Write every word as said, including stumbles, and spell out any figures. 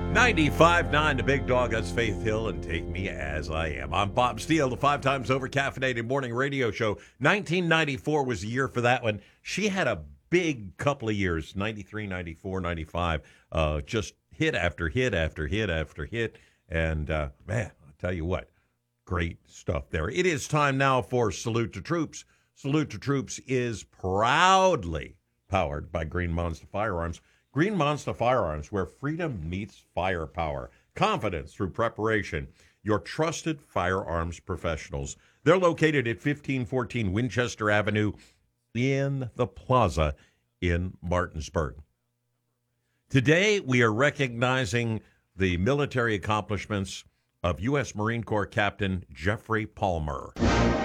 ninety-five point nine, the big dog, that's Faith Hill, and take me as I am. I'm Bob Steele, the five times over caffeinated morning radio show. nineteen ninety-four was the year for that one. She had a big couple of years, ninety-three, ninety-four, ninety-five, uh, just hit after hit after hit after hit. And, uh, man, I'll tell you what, great stuff there. It is time now for Salute to Troops. Salute to Troops is proudly powered by Green Monster Firearms. Green Monster Firearms, where freedom meets firepower. Confidence through preparation. Your trusted firearms professionals. They're located at fifteen fourteen Winchester Avenue in the Plaza in Martinsburg. Today, we are recognizing the military accomplishments of U S Marine Corps Captain Jeffrey Palmer.